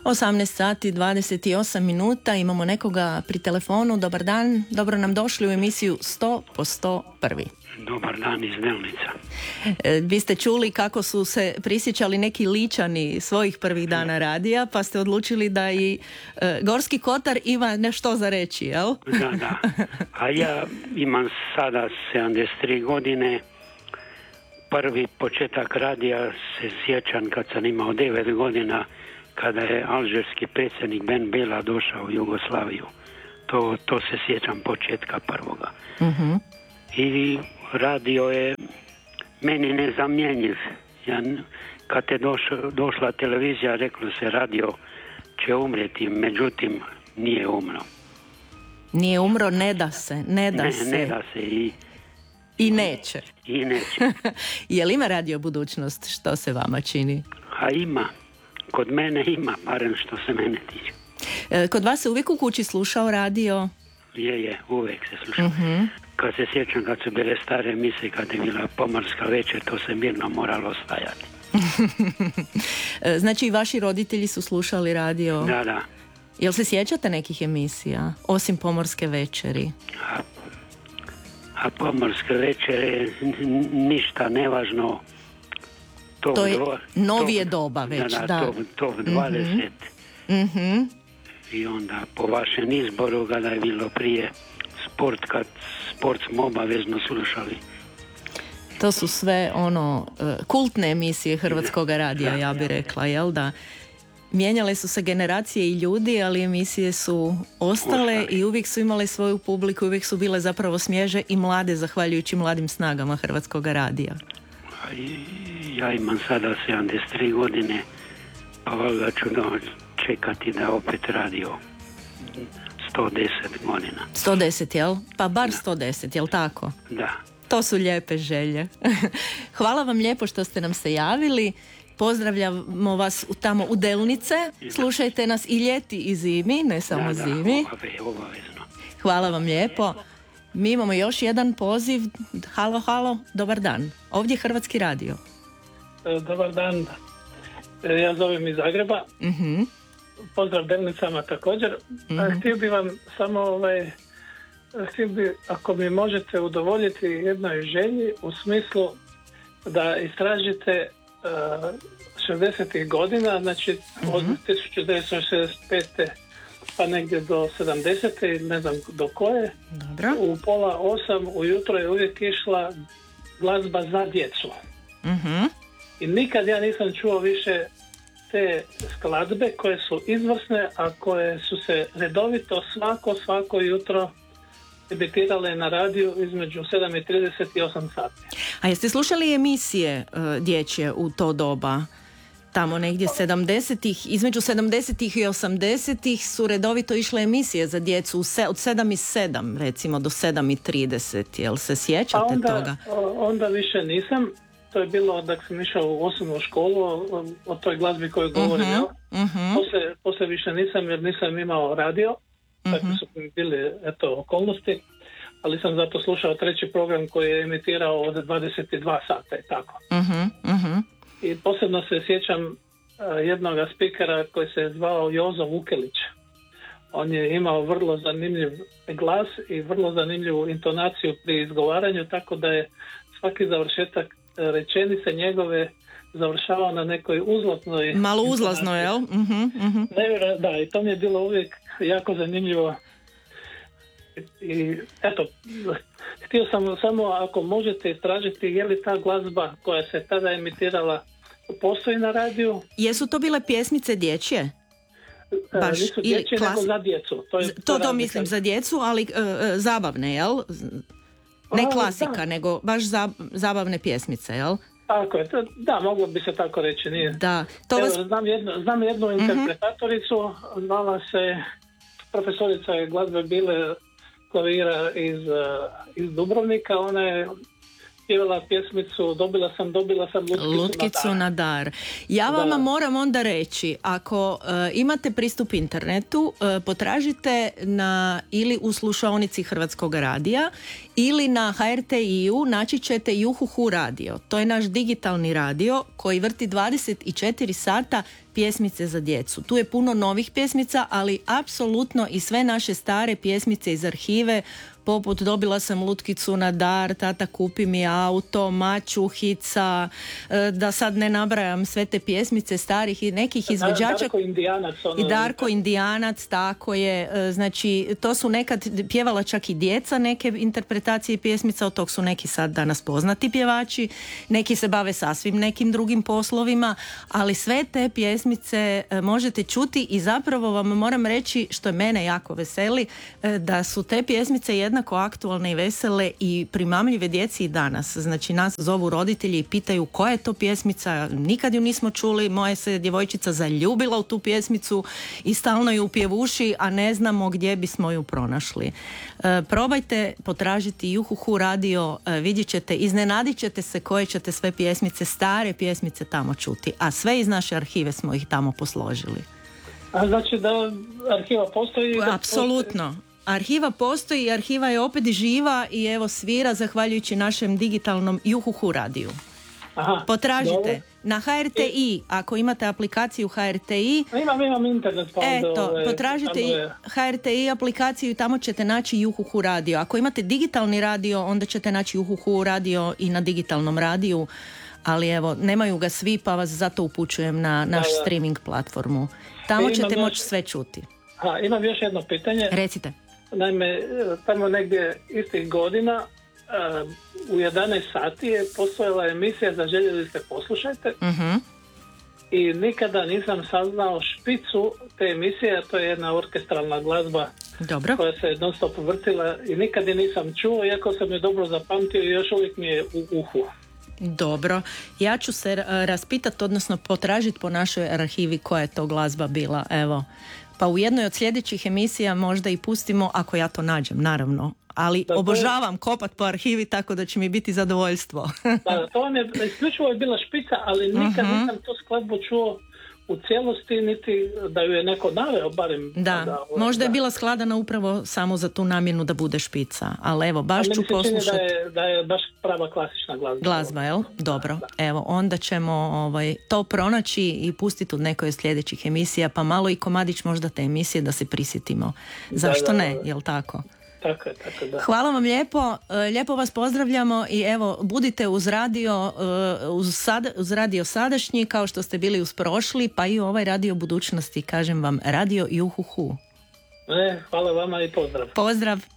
18 sati 28 minuta, imamo nekoga pri telefonu. Dobar dan, dobro nam došli u emisiju 100 po 100 prvi. Dobar dan iz Delnica. Vi ste čuli kako su se prisjećali neki Ličani svojih prvih dana radija, pa ste odlučili da i Gorski kotar ima nešto za reći, jel? Da. A ja imam sada 73 godine. Prvi početak radija se sjećam kad sam imao 9 godina, kada je alžirski predsjednik Ben Bella došao u Jugoslaviju. To se sjećam početka prvoga. Uh-huh. I radio je meni nezamjenjiv. Kad je došla televizija, reklo se radio će umrijeti, međutim nije umro. Nije umro, ne da se. Ne da se i neće. I neće. Je li ima radio budućnost, što se vama čini? A ima. Kod mene ima, barem što se mene tiče. Kod vas se uvijek u kući slušao radio? Je, uvijek se slušao. Uh-huh. Kad se sjećam kad su bile stare emisije, kad je bila pomorska večer, to se mirno moralo stajati. Znači i vaši roditelji su slušali radio? Da. Jel se sjećate nekih emisija, osim pomorske večeri? A pomorske večere ništa nevažno. To je novije doba već, da. To 20. Mm-hmm. I onda po vašem izboru, kada je bilo prije sport smo obavezno slušali. To su sve kultne emisije Hrvatskog radija, ja bih rekla, jel da? Mijenjale su se generacije i ljudi, ali emisije su ostale i uvijek su imale svoju publiku, uvijek su bile zapravo svježe i mlade, zahvaljujući mladim snagama Hrvatskog radija. Ja imam sada 73 godine, pa valjda ću čekati da opet radio 110 godina. 110, jel? Pa bar 110, jel tako? Da. To su lijepe želje. Hvala vam lijepo što ste nam se javili. Pozdravljamo vas tamo u Delnice. Slušajte nas i ljeti i zimi, ne samo zimi. Obavezno. Hvala vam lijepo. Mi imamo još jedan poziv. Halo, dobar dan. Ovdje je Hrvatski radio. Dobar dan. Ja zovem iz Zagreba. Uh-huh. Pozdrav Delnicama također. Uh-huh. Htio bi vam samo ako mi možete udovoljiti jednoj želji u smislu da istražite 60. godina, znači od 1965. pa negdje do 70. ne znam do koje. Dobro. U 7:30 ujutro je uvijek išla glazba za djecu. Uh-huh. I nikad ja nisam čuo više te skladbe koje su izvrsne, a koje su se redovito svako jutro emitirale na radiju između 7:30 i 8 sati. A jeste slušali emisije dječje u to doba? Tamo negdje 70-ih, između 70-ih i 80-ih su redovito išle emisije za djecu od 7:07 recimo do 7:30. Jel se sjećate toga? Onda više nisam. To je bilo dok sam išao u osnovnu školu o toj glazbi koju govorim. Uh-huh. Poslije više nisam jer nisam imao radio. Tako su bili okolnosti. Ali sam zato slušao treći program koji je emitirao od 22 sata i tako. Uh-huh. I posebno se sjećam jednog spikera koji se zvao Jozo Vukelić. On je imao vrlo zanimljiv glas i vrlo zanimljivu intonaciju pri izgovaranju, tako da je svaki završetak rečenice njegove završavao na nekoj uzlatnoj... Malo uzlazno, jel? Uh-huh. Da, i to mi je bilo uvijek jako zanimljivo. I eto, htio sam samo ako možete istražiti je li ta glazba koja se tada emitirala postoji na radiju. Jesu to bile pjesmice dječje? Nisu dječje, nego za djecu. To mislim za djecu, ali zabavne, jel? Ne klasika, nego baš zabavne pjesmice, jel? Tako je, da, moglo bi se tako reći, nije. Da. Znam jednu interpretatoricu, zvala se profesorica je glazbe bile klavira iz Dubrovnika, ona je pjevala pjesmicu Dobila sam lutkicu na dar. Ja vama moram onda reći, ako imate pristup internetu, potražite ili u slušaonici Hrvatskog radija ili na HRTI-u naći ćete Juhuhu radio. To je naš digitalni radio koji vrti 24 sata pjesmice za djecu. Tu je puno novih pjesmica, ali apsolutno i sve naše stare pjesmice iz arhive, poput Dobila sam lutkicu na dar, Tata kupi mi auto, Mačuhica, da sad ne nabrajam sve te pjesmice starih i nekih izvođača. Darko Indijanac. I Darko Indijanac, tako je. Znači, to su nekad pjevala čak i djeca neke interpretacije pjesmica, od tog su neki sad danas poznati pjevači, neki se bave sasvim nekim drugim poslovima, ali sve te pjesmice možete čuti i zapravo vam moram reći, što je mene jako veseli, da su te pjesmice jednako aktualne i vesele i primamljive djeci i danas. Znači, nas zovu roditelji i pitaju koja je to pjesmica, nikad ju nismo čuli, moja se djevojčica zaljubila u tu pjesmicu i stalno ju pjevuši, a ne znamo gdje bismo ju pronašli. Probajte potražiti Juhuhu radio, vidjet ćete, iznenadit ćete se koje ćete sve pjesmice, stare pjesmice tamo čuti, a sve iz naše arhive smo ih tamo posložili. A znači da arhiva postoji? Apsolutno. Arhiva postoji i arhiva je opet živa i evo svira zahvaljujući našem digitalnom Juhuhu radiju. Aha, potražite dobro. Na HRTI, ako imate aplikaciju HRTI, imam internet, pa potražite i HRTI aplikaciju i tamo ćete naći Juhuhu radio. Ako imate digitalni radio, onda ćete naći Juhuhu radio i na digitalnom radiju, ali evo, nemaju ga svi, pa vas zato upućujem na naš streaming platformu. Tamo ćete moći sve čuti. Imam još jedno pitanje. Recite. Naime, tamo negdje istih godina u 11 sati je postojala emisija Zaželjeli ste poslušajte. I nikada nisam saznao špicu te emisije, to je jedna orkestralna glazba. Dobro. Koja se non stop vrtila i nikad je nisam čuo, iako sam je dobro zapamtio i još uvijek mi je u uhu. Dobro, ja ću se raspitati, odnosno potražiti po našoj arhivi koja je to glazba bila, evo. Pa u jednoj od sljedećih emisija možda i pustimo, ako ja to nađem, naravno. Ali obožavam kopat po arhivi, tako da će mi biti zadovoljstvo. Da, to vam je, isključivo je bila špica, ali nikad nisam tu skladbu čuo u cijelosti, niti da ju je neko naveo, barem. Da, možda je bila skladana upravo samo za tu namjenu da bude špica, ali evo, baš ću poslušati. Da je baš prava klasična glazba. Glazba, jel? Dobro, evo, onda ćemo to pronaći i pustiti u nekoj od sljedećih emisija, pa malo i komadić možda te emisije da se prisjetimo. Zašto ne, jel tako? Tako, da. Hvala vam lijepo, lijepo vas pozdravljamo i evo, budite uz radio, uz radio sadašnji kao što ste bili uz prošli, pa i ovaj radio budućnosti, kažem vam, radio Juhuhu. Hvala vama i pozdrav. Pozdrav.